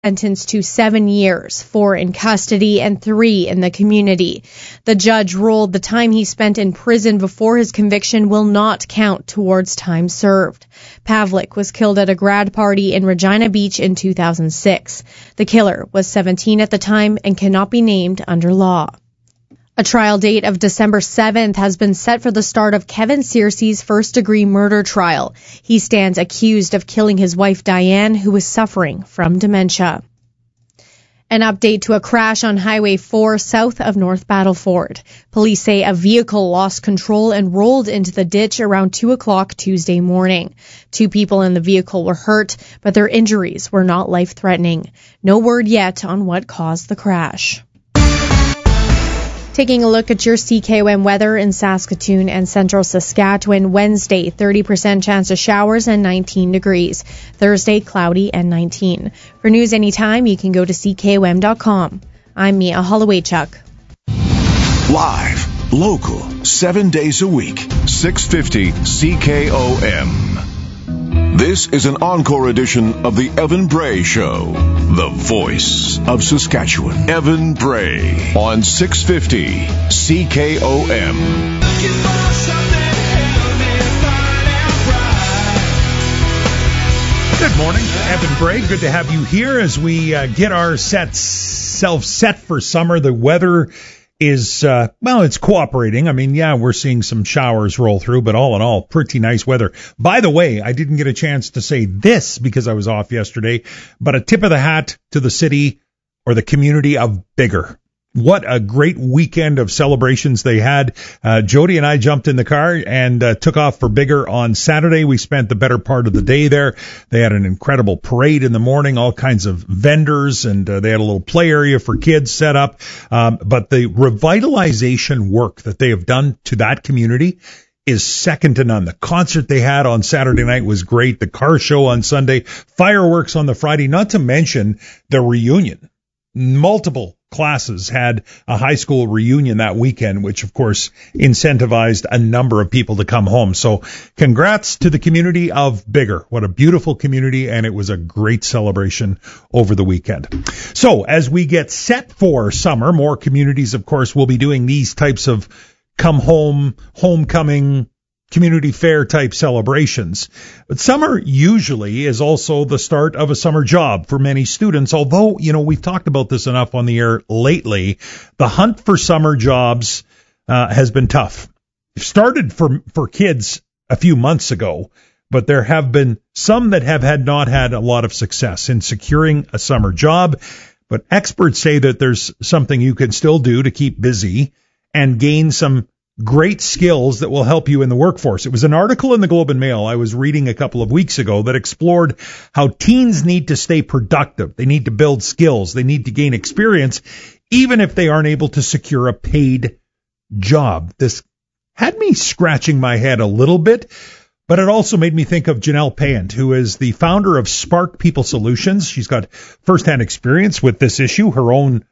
sentenced to 7 years, 4 in custody and 3 in the community. The judge ruled the time he spent in prison before his conviction will not count towards time served. Pavlik was killed at a grad party in Regina Beach in 2006. The killer was 17 at the time and cannot be named under law. A trial date of December 7th has been set for the start of Kevin Searcy's first-degree murder trial. He stands accused of killing his wife Diane, who was suffering from dementia. An update to a crash on Highway 4 south of North Battleford. Police say a vehicle lost control and rolled into the ditch around 2 o'clock Tuesday morning. 2 people in the vehicle were hurt, but their injuries were not life-threatening. No word yet on what caused the crash. Taking a look at your CKOM weather in Saskatoon and central Saskatchewan. Wednesday, 30% chance of showers and 19 degrees. Thursday, cloudy and 19. For news anytime, you can go to CKOM.com. I'm Mia Hollowaychuk. Live, local, 7 days a week, 650 CKOM. This is an encore edition of the Evan Bray Show, the voice of Saskatchewan. Evan Bray on 650 CKOM. Good morning, Evan Bray. Good to have you here as we get our self set for summer. The weather is, it's cooperating. I mean, yeah, we're seeing some showers roll through, but all in all, pretty nice weather. By the way, I didn't get a chance to say this because I was off yesterday, but a tip of the hat to the city or the community of Biggar. What a great weekend of celebrations they had. Jody and I jumped in the car and took off for Biggar on Saturday. We spent the better part of the day there. They had an incredible parade in the morning, all kinds of vendors, and they had a little play area for kids set up. But the revitalization work that they have done to that community is second to none. The concert they had on Saturday night was great. The car show on Sunday, fireworks on the Friday, not to mention the reunion. Multiple classes had a high school reunion that weekend, which of course incentivized a number of people to come home. So congrats to the community of Biggar. What a beautiful community, and it was a great celebration over the weekend. So as we get set for summer, more communities, of course, will be doing these types of come home, homecoming, community fair type celebrations. But summer usually is also the start of a summer job for many students. Although, we've talked about this enough on the air lately, the hunt for summer jobs has been tough. It started for kids a few months ago, but there have been some that have not had a lot of success in securing a summer job. But experts say that there's something you can still do to keep busy and gain some great skills that will help you in the workforce. It was an article in the Globe and Mail I was reading a couple of weeks ago that explored how teens need to stay productive. They need to build skills. They need to gain experience, even if they aren't able to secure a paid job. This had me scratching my head a little bit, but it also made me think of Janelle Payant, who is the founder of Spark People Solutions. She's got firsthand experience with this issue. Her own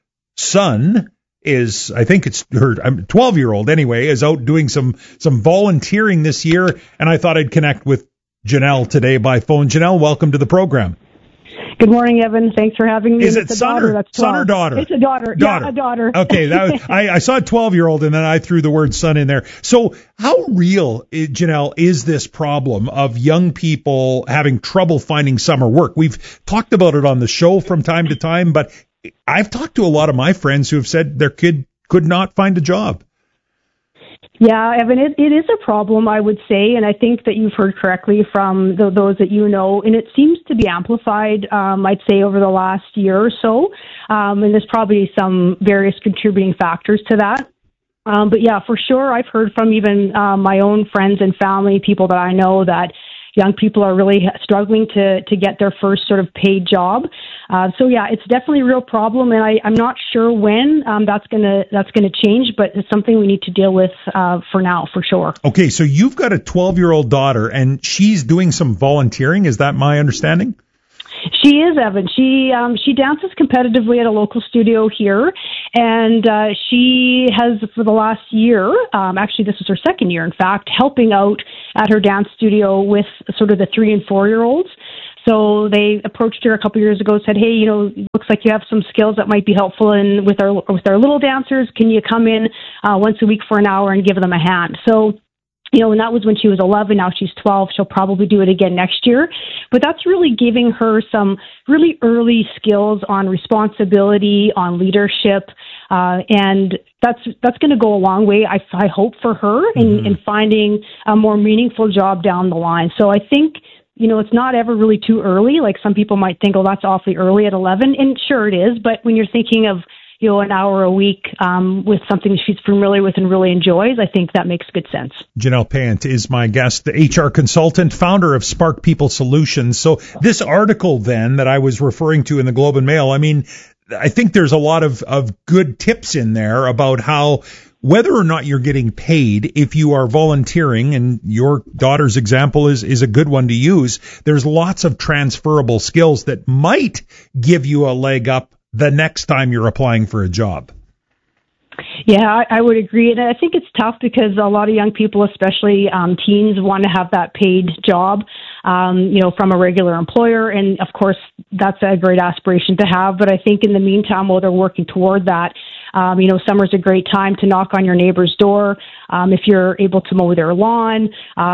son is, I think it's her 12-year-old anyway, is out doing some volunteering this year, and I thought I'd connect with Janelle today by phone. Janelle, welcome to the program. Good morning, Evan. Thanks for having me. Is it son or daughter? It's a daughter. Yeah, a daughter. Okay, I saw a 12-year-old, and then I threw the word son in there. So how real, Janelle, is this problem of young people having trouble finding summer work? We've talked about it on the show from time to time, but I've talked to a lot of my friends who have said their kid could not find a job. Yeah, Evan, it is a problem, I would say, and I think that you've heard correctly from those that you know, and it seems to be amplified, I'd say, over the last year or so, and there's probably some various contributing factors to that. But yeah, for sure, I've heard from even my own friends and family, people that I know, that young people are really struggling to get their first sort of paid job. So yeah, it's definitely a real problem, and I'm not sure when that's gonna change, but it's something we need to deal with for now, for sure. Okay, so you've got a 12-year-old daughter, and she's doing some volunteering. Is that my understanding? She is, Evan. She dances competitively at a local studio here, and she has, for the last year, actually this is her second year, in fact, helping out at her dance studio with sort of the 3 and 4-year-olds. So they approached her a couple years ago, said, hey, looks like you have some skills that might be helpful with our little dancers. Can you come in once a week for an hour and give them a hand? So, and that was when she was 11. Now she's 12. She'll probably do it again next year. But that's really giving her some really early skills on responsibility, on leadership, and that's going to go a long way, I hope, for her in finding a more meaningful job down the line. So I think, it's not ever really too early. Like some people might think, oh, that's awfully early at 11. And sure it is. But when you're thinking of, an hour a week with something she's familiar with and really enjoys, I think that makes good sense. Janelle Payant is my guest, the HR consultant, founder of Spark People Solutions. So this article then that I was referring to in the Globe and Mail, I think there's a lot of good tips in there about how whether or not you're getting paid, if you are volunteering, and your daughter's example is a good one to use, there's lots of transferable skills that might give you a leg up the next time you're applying for a job. Yeah, I would agree. And I think it's tough because a lot of young people, especially teens, want to have that paid job, from a regular employer. And of course, that's a great aspiration to have. But I think in the meantime, while they're working toward that, summer's a great time to knock on your neighbor's door. If you're able to mow their lawn,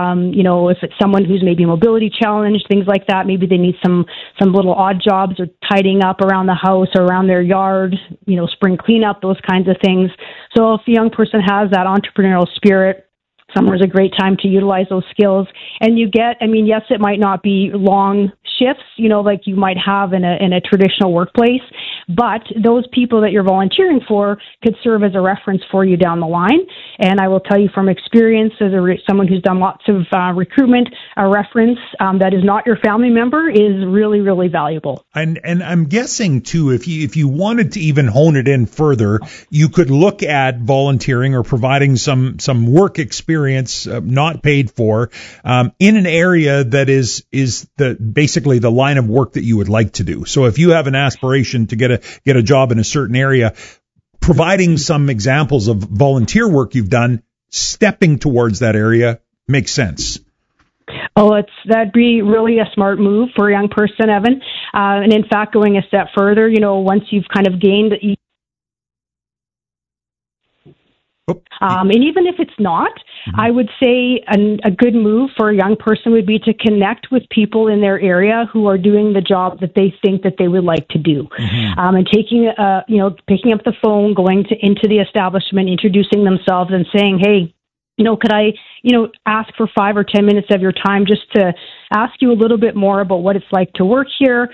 if it's someone who's maybe mobility challenged, things like that, maybe they need some little odd jobs or tidying up around the house or around their yard, spring cleanup, those kinds of things. So if a young person has that entrepreneurial spirit, summer is a great time to utilize those skills. And you get, yes, it might not be long shifts, like you might have in a traditional workplace, but those people that you're volunteering for could serve as a reference for you down the line. And I will tell you from experience, as someone who's done lots of recruitment, a reference that is not your family member is really, really valuable. And I'm guessing too, if you wanted to even hone it in further, you could look at volunteering or providing some work experience not paid for in an area that is basically the line of work that you would like to do. So if you have an aspiration to get a job in a certain area, providing some examples of volunteer work you've done, stepping towards that area makes sense. Oh, that'd be really a smart move for a young person, Evan. And in fact, going a step further, once you've kind of gained and even if it's not, I would say a good move for a young person would be to connect with people in their area who are doing the job that they think that they would like to do. And picking up the phone, going into the establishment, introducing themselves and saying, hey, could I, ask for 5 or 10 minutes of your time just to ask you a little bit more about what it's like to work here.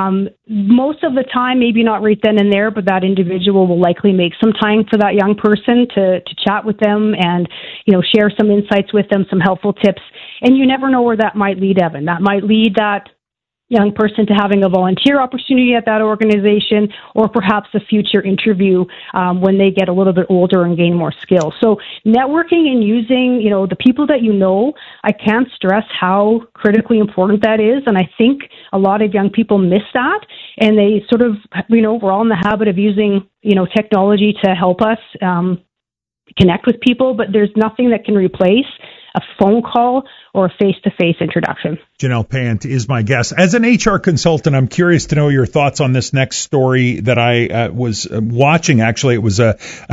Most of the time, maybe not right then and there, but that individual will likely make some time for that young person to chat with them and, share some insights with them, some helpful tips. And you never know where that might lead, Evan. That might lead that young person to having a volunteer opportunity at that organization, or perhaps a future interview when they get a little bit older and gain more skills. So networking and using, the people that I can't stress how critically important that is. And I think a lot of young people miss that, and they sort of, we're all in the habit of using, technology to help us connect with people, but there's nothing that can replace a phone call or a face-to-face introduction. Janelle Payant is my guest. As an HR consultant, I'm curious to know your thoughts on this next story that I was watching. Actually, it was a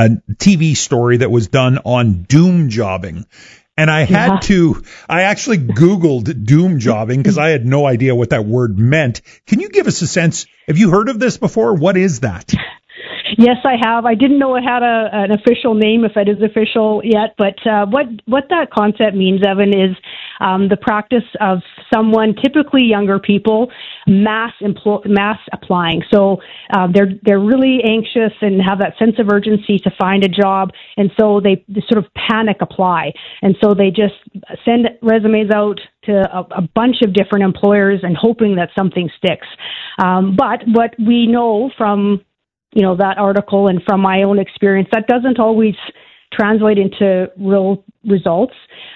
TV story that was done on doom jobbing. And I actually Googled doom jobbing because I had no idea what that word meant. Can you give us a sense? Have you heard of this before? What is that? Yes, I have. I didn't know it had an official name, if it is official yet, but what that concept means, Evan, is the practice of someone, typically younger people, mass applying. So they're really anxious and have that sense of urgency to find a job, and so they sort of panic apply, and so they just send resumes out to a bunch of different employers and hoping that something sticks. But what we know from that article and from my own experience, that doesn't always translate into real results.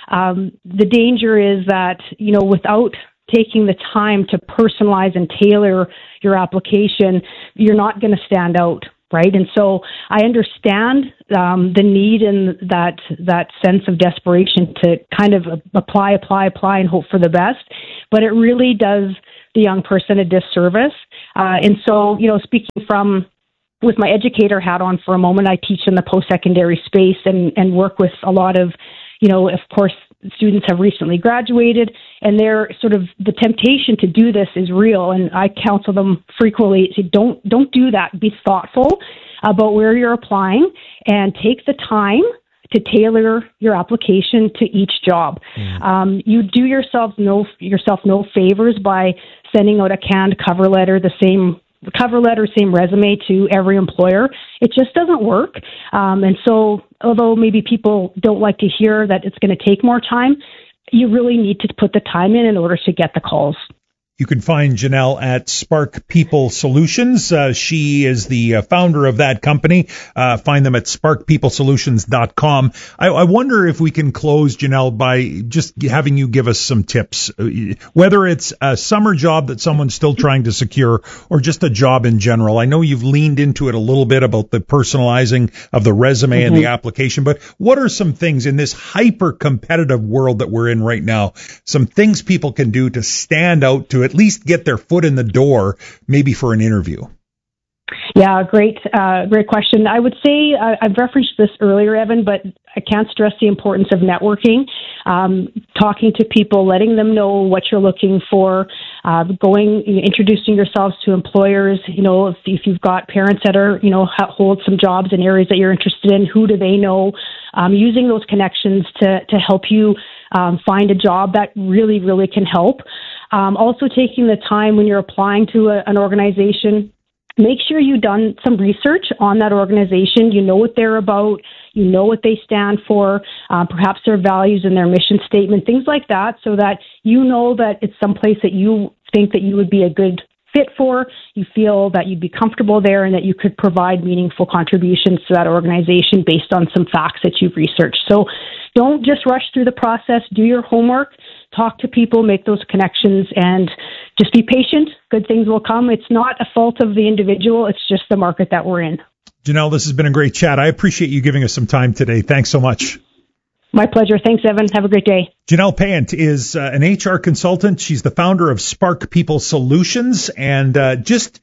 The danger is that, without taking the time to personalize and tailor your application, you're not going to stand out, right? And so I understand the need and that sense of desperation to kind of apply and hope for the best, but it really does the young person a disservice. And so, speaking from with my educator hat on for a moment, I teach in the post-secondary space and work with a lot of, of course, students have recently graduated, and they're sort of, the temptation to do this is real. And I counsel them frequently to don't do that. Be thoughtful about where you're applying and take the time to tailor your application to each job. You do yourself no favors by sending out a canned cover letter, same resume to every employer. It just doesn't work. And so, although maybe people don't like to hear that it's going to take more time, you really need to put the time in order to get the calls. You can find Janelle at Spark People Solutions. She is the founder of that company. Find them at sparkpeoplesolutions.com. I wonder if we can close, Janelle, by just having you give us some tips, whether it's a summer job that someone's still trying to secure or just a job in general. I know you've leaned into it a little bit about the personalizing of the resume and the application, but what are some things in this hyper-competitive world that we're in right now, some things people can do to stand out, to at least get their foot in the door, maybe for an interview? Yeah, great question. I would say I've referenced this earlier, Evan, but I can't stress the importance of networking, talking to people, letting them know what you're looking for, introducing yourselves to employers. If you've got parents that are, hold some jobs in areas that you're interested in, who do they know? Using those connections to help you find a job that really, really can help. Also taking the time when you're applying to an organization, make sure you've done some research on that organization. You know what they're about. You know what they stand for, perhaps their values and their mission statement, things like that, so that you know that it's someplace that you think that you would be a good fit for, you feel that you'd be comfortable there, and that you could provide meaningful contributions to that organization based on some facts that you've researched. So don't just rush through the process. Do your homework. Talk to people, make those connections, and just be patient. Good things will come. It's not a fault of the individual. It's just the market that we're in. Janelle, this has been a great chat. I appreciate you giving us some time today. Thanks so much. My pleasure. Thanks, Evan. Have a great day. Janelle Payant is an HR consultant. She's the founder of Spark People Solutions, and just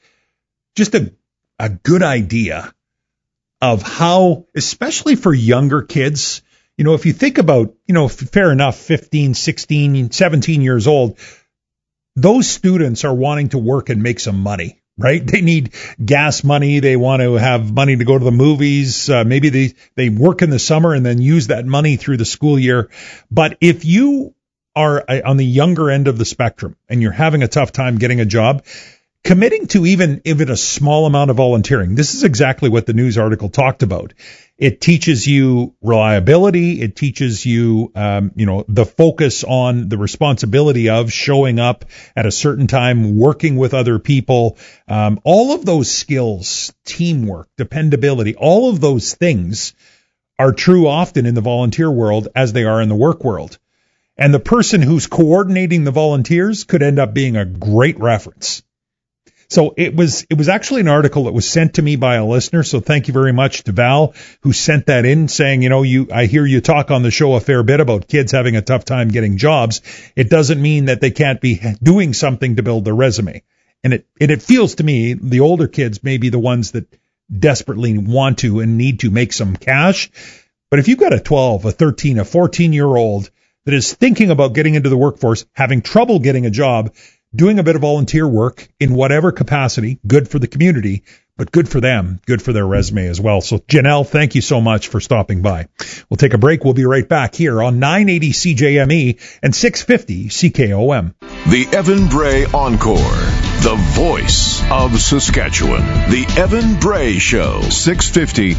a good idea of how, especially for younger kids, if you think about, fair enough, 15, 16, 17 years old, those students are wanting to work and make some money, right? They need gas money. They want to have money to go to the movies. Maybe they work in the summer and then use that money through the school year. But if you are on the younger end of the spectrum and you're having a tough time getting a job, committing to even a small amount of volunteering, this is exactly what the news article talked about. It teaches you reliability. It teaches you, the focus on the responsibility of showing up at a certain time, working with other people. All of those skills, teamwork, dependability, all of those things are true often in the volunteer world as they are in the work world. And the person who's coordinating the volunteers could end up being a great reference. So it was actually an article that was sent to me by a listener. So thank you very much to Val, who sent that in, saying, I hear you talk on the show a fair bit about kids having a tough time getting jobs. It doesn't mean that they can't be doing something to build their resume. And it feels to me the older kids may be the ones that desperately want to and need to make some cash. But if you've got a 12, a 13, a 14-year-old that is thinking about getting into the workforce, having trouble getting a job, doing a bit of volunteer work in whatever capacity, good for the community, but good for them, good for their resume as well. So, Janelle, thank you so much for stopping by. We'll take a break. We'll be right back here on 980 CJME and 650 CKOM. The Evan Bray Encore, the voice of Saskatchewan. The Evan Bray Show, 650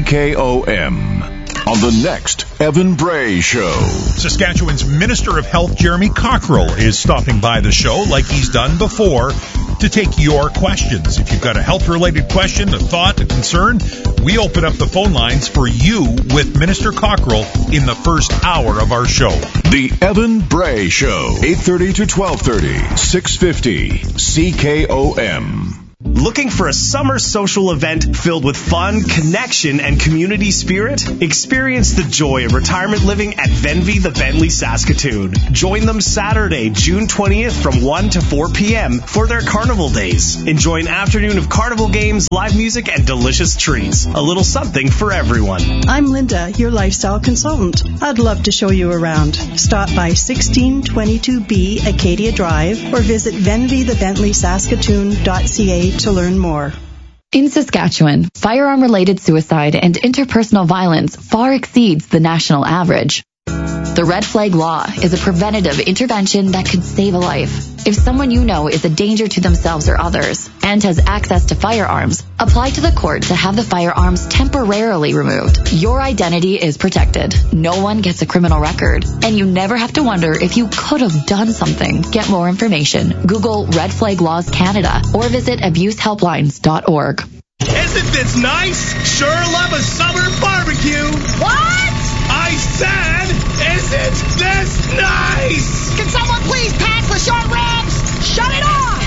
CKOM. On the next Evan Bray Show. Saskatchewan's Minister of Health, Jeremy Cockrell, is stopping by the show like he's done before to take your questions. If you've got a health-related question, a thought, a concern, we open up the phone lines for you with Minister Cockrell in the first hour of our show. The Evan Bray Show, 8:30 to 12:30, 650 CKOM. Looking for a summer social event filled with fun, connection, and community spirit? Experience the joy of retirement living at Venvy the Bentley Saskatoon. Join them Saturday, June 20th from 1 to 4 p.m. for their carnival days. Enjoy an afternoon of carnival games, live music, and delicious treats. A little something for everyone. I'm Linda, your lifestyle consultant. I'd love to show you around. Stop by 1622B Acadia Drive or visit venvythebentleyssaskatoon.ca to learn more. In Saskatchewan, firearm-related suicide and interpersonal violence far exceeds the national average. The Red Flag Law is a preventative intervention that could save a life. If someone you know is a danger to themselves or others and has access to firearms, apply to the court to have the firearms temporarily removed. Your identity is protected. No one gets a criminal record, and you never have to wonder if you could have done something. Get more information. Google Red Flag Laws Canada or visit abusehelplines.org. Isn't this nice? Sure love a summer barbecue. What? I said, isn't this nice? Can someone please pass the short ribs? Shut it off!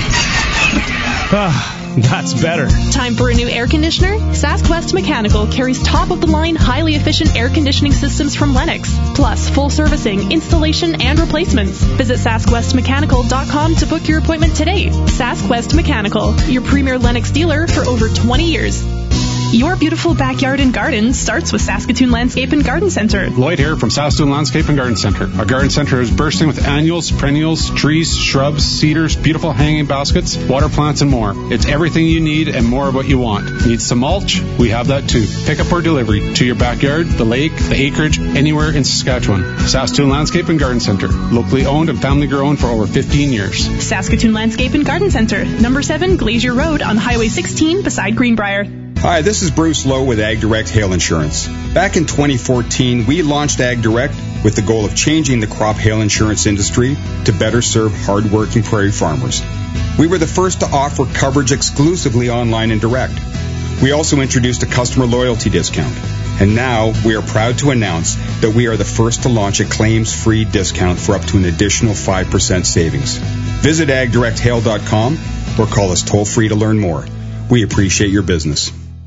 That's better. Time for a new air conditioner? SaskWest Mechanical carries top-of-the-line, highly efficient air conditioning systems from Lennox, plus full servicing, installation, and replacements. Visit SaskWestMechanical.com to book your appointment today. SaskWest Mechanical, your premier Lennox dealer for over 20 years. Your beautiful backyard and garden starts with Saskatoon Landscape and Garden Center. Lloyd here from Saskatoon Landscape and Garden Center. Our garden center is bursting with annuals, perennials, trees, shrubs, cedars, beautiful hanging baskets, water plants, and more. It's everything you need and more of what you want. Need some mulch? We have that too. Pick up or delivery to your backyard, the lake, the acreage, anywhere in Saskatchewan. Saskatoon Landscape and Garden Center. Locally owned and family grown for over 15 years. Saskatoon Landscape and Garden Center, number 7 Glacier Road on Highway 16 beside Greenbrier. Hi, this is Bruce Lowe with Ag Direct Hail Insurance. Back in 2014, we launched Ag Direct with the goal of changing the crop hail insurance industry to better serve hardworking prairie farmers. We were the first to offer coverage exclusively online and direct. We also introduced a customer loyalty discount. And now we are proud to announce that we are the first to launch a claims-free discount for up to an additional 5% savings. Visit agdirecthail.com or call us toll-free to learn more. We appreciate your business.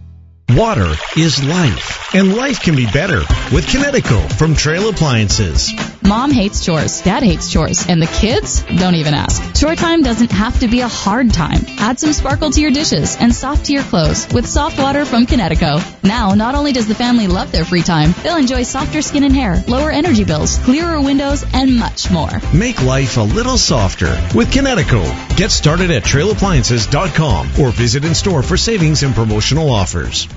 Water is life, and life can be better with Kinetico from Trail Appliances. Mom hates chores, Dad hates chores, and the kids don't even ask. Chore time doesn't have to be a hard time. Add some sparkle to your dishes and soft to your clothes with soft water from Kinetico. Now, not only does the family love their free time, they'll enjoy softer skin and hair, lower energy bills, clearer windows, and much more. Make life a little softer with Kinetico. Get started at trailappliances.com or visit in store for savings and promotional offers.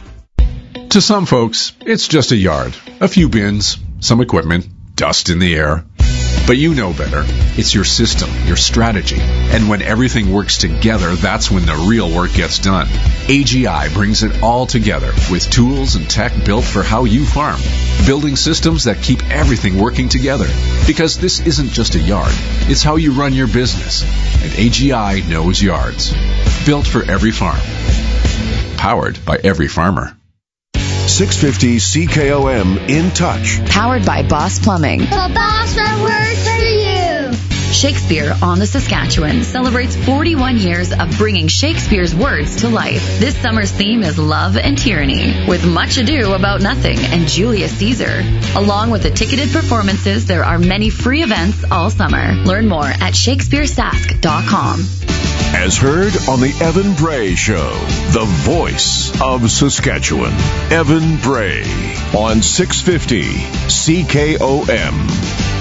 To some folks, it's just a yard, a few bins, some equipment, dust in the air. But you know better. It's your system, your strategy. And when everything works together, that's when the real work gets done. AGI brings it all together with tools and tech built for how you farm. Building systems that keep everything working together. Because this isn't just a yard. It's how you run your business. And AGI knows yards. Built for every farm. Powered by every farmer. 650 CKOM In Touch. Powered by Boss Plumbing. The boss that works for you. Shakespeare on the Saskatchewan celebrates 41 years of bringing Shakespeare's words to life. This summer's theme is love and tyranny, with Much Ado About Nothing and Julius Caesar. Along with the ticketed performances, there are many free events all summer. Learn more at shakespearesask.com. As heard on the Evan Bray Show, the voice of Saskatchewan. Evan Bray on 650 CKOM.